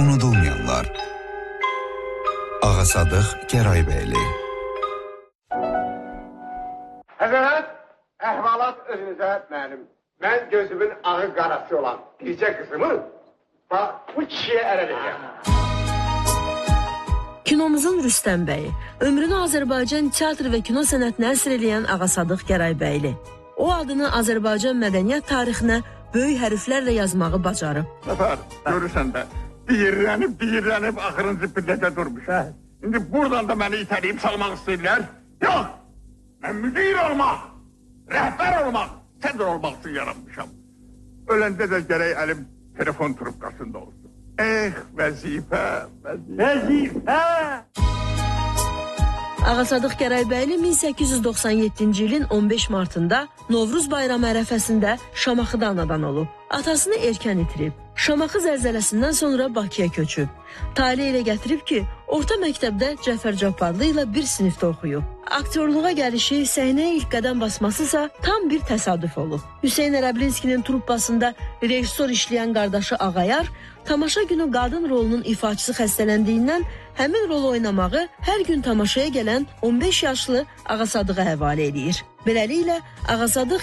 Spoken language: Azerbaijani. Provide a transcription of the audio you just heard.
unudulmayanlar. Ağasadıq Gəraybəli. Həzrət, əhvalat özünüzə mənim. Mən gözümün ağı qarası olan bircə qızımı bu kişiyə ərə verirəm. Kinomuzun Rüstəm bəyi, ömrünü Azərbaycan teatr və kino sənətinə əsr eləyən Ağasadıq Gəraybəli. O adını Azərbaycan mədəniyyət tarixinə böyük hərflərlə yazmağı bacarıb. Səfər, görürsən də, diyirlənib axırıncı pilləkdə durmuş. İndi buradan da məni itələyib salmaq istəyirlər. Yox, mən müdir olmaq, rəhbər olmaq, sədr olmaq üçün yaranmışam. Öləndə də gərək əlim telefon trubkasında olsun. Vəzifə. Ağasadıq Gəraybəli 1897-ci ilin 15 martında Novruz bayramı ərəfəsində Şamaxıda anadan olub. Atasını erkən itirib. Şamaxı zəlzələsindən sonra Bakıya köçüb. Talih elə gətirib ki, orta məktəbdə Cəfər Cabbarlı ilə bir sinifdə oxuyub. Aktyorluğa gəlişi, səhnəyə ilk qədəm basmasısa tam bir təsadüf olub. Hüseyn Ərəblinskinin truppasında rejissor işləyən qardaşı Ağayar, tamaşa günü qadın rolunun ifaçısı xəstələndiyindən həmin rolu oynamağı hər gün tamaşaya gələn 15 yaşlı Ağasadığa həvalə edir. Beləliklə, Ağasadıq